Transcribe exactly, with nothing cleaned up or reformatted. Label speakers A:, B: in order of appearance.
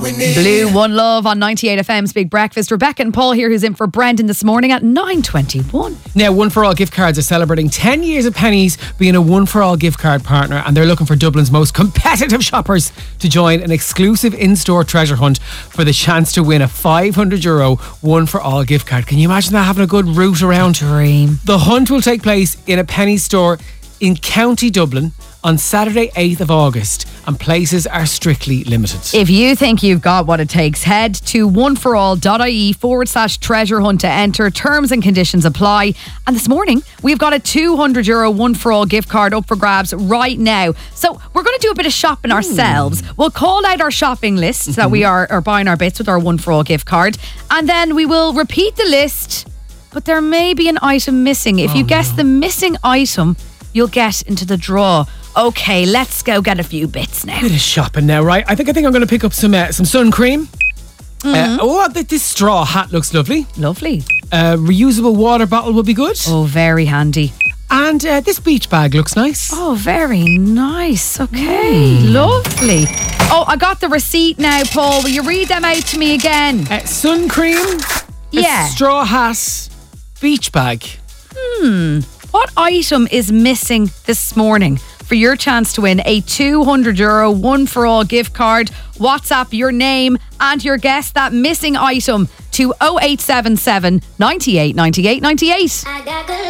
A: Blue One Love on ninety-eight F M's Big Breakfast. Rebecca and Paul here, who's in for Brendan this morning at nine twenty-one.
B: Now, One For All gift cards are celebrating ten years of Pennies being a One For All gift card partner, and they're looking for Dublin's most competitive shoppers to join an exclusive in-store treasure hunt for the chance to win a five hundred euro One For All gift card. Can you imagine that, having a good route around?
A: Dream.
B: The hunt will take place in a Pennies store in County Dublin on Saturday eighth of August, and places are strictly limited.
A: If you think you've got what it takes, head to oneforall.ie forward slash treasure hunt to enter. Terms and conditions apply. And this morning, we've got a two hundred euro One For All gift card up for grabs right now. So we're going to do a bit of shopping ourselves. We'll call out our shopping lists mm-hmm. that we are, are buying our bits with our One For All gift card. And then we will repeat the list, but there may be an item missing. If
B: oh,
A: you guess
B: no. the
A: missing item, you'll get into the draw. Okay, let's go get a few bits now.
B: Bit of shopping now, right? I think I think I'm going to pick up some uh, some sun cream. Mm-hmm. Uh, oh, th- this straw hat looks lovely.
A: Lovely.
B: Uh, reusable water bottle would be good.
A: Oh, very handy.
B: And uh, this beach bag looks nice.
A: Oh, very nice. Okay, mm. lovely. Oh, I got the receipt now, Paul. Will you read them out to me again?
B: Uh, sun cream.
A: Yeah.
B: A straw hat. Beach bag.
A: Hmm. What item is missing this morning for your chance to win a two hundred euro One For All gift card? WhatsApp your name and your guess that missing item to oh eight seven seven, ninety-eight, ninety-eight, ninety-eight.